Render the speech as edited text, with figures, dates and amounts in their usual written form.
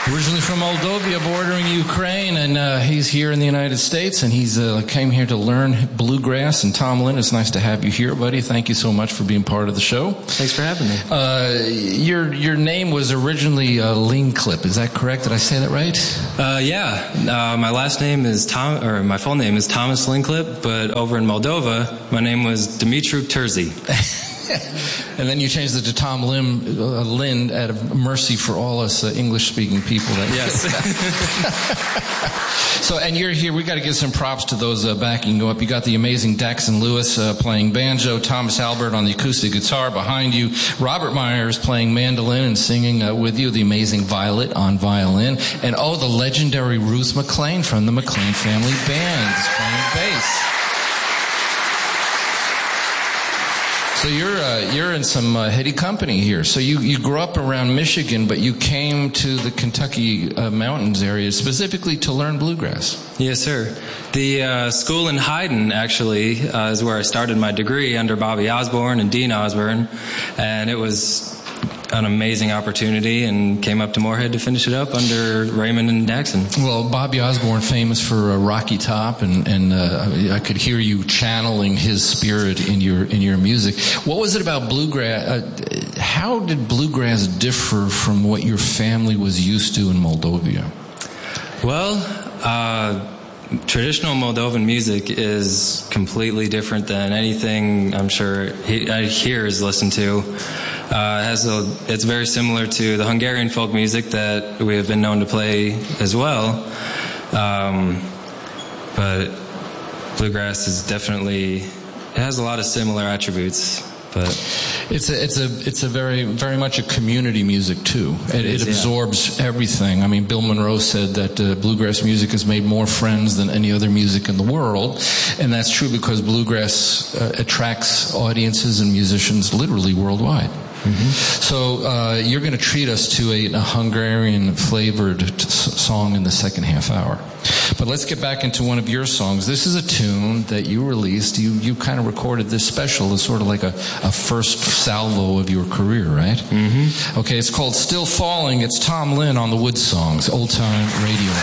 Originally from Moldova, bordering Ukraine, and he's here in the United States, and he's came here to learn bluegrass. And Tom Lynn, it's nice to have you here, buddy. Thank you so much for being part of the show. Thanks for having me. Your name was originally Lingclip, is that correct? Did I say that right? Yeah. My last name is my full name is Thomas Lingclip, but over in Moldova, my name was Dumitru Terzi. And then you changed it to Tom Lynn out of mercy for all us English-speaking people. Yes. So, and you're here. We got to give some props to those backing you up. You got the amazing Daxon Lewis playing banjo, Thomas Albert on the acoustic guitar behind you, Robert Myers playing mandolin and singing with you, the amazing Violet on violin, and the legendary Ruth McLean from the McLean Family Band is playing bass. So you're in some heady company here. So you grew up around Michigan, but you came to the Kentucky mountains area specifically to learn bluegrass. Yes, sir. The school in Hyden, actually, is where I started my degree under Bobby Osborne and Dean Osborne, and it was an amazing opportunity, and came up to Moorhead to finish it up under Raymond and Daxon. Well, Bobby Osborne, famous for Rocky Top, and I could hear you channeling his spirit in your music. What was it about bluegrass? How did bluegrass differ from what your family was used to in Moldova? Well, traditional Moldovan music is completely different than anything I'm sure here is listened to. It's very similar to the Hungarian folk music that we have been known to play as well. But bluegrass is it has a lot of similar attributes. But it's a very, very much a community music too. It absorbs everything. I mean, Bill Monroe said that bluegrass music has made more friends than any other music in the world, and that's true because bluegrass attracts audiences and musicians literally worldwide. Mm-hmm. So you're going to treat us to a Hungarian-flavored song in the second half hour. But let's get back into one of your songs. This is a tune that you released. You kind of recorded this special as sort of like a first salvo of your career, right? Mm-hmm. Okay, it's called Still Falling. It's Tom Lynn on the Wood Songs, Old Time Radio.